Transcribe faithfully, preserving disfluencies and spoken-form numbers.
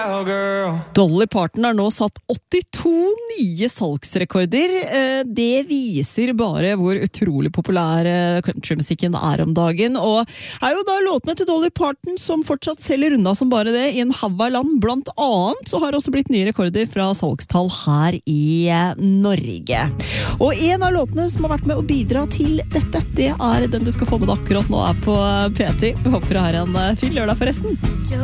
Dolly Parton har nå satt åttito nye salgsrekorder. Det viser bare hvor utrolig populær countrymusikken er om dagen. Og er jo da låtene til Dolly Parton som fortsatt selger unna som bare det i en hav av land. Blant annet så har det også blitt nye rekorder fra salgstall her i Norge. Og en av låtene som har vært med å bidra til dette, det er den du skal få med deg akkurat nå er på P ti. Vi håper du har en fin lørdag forresten.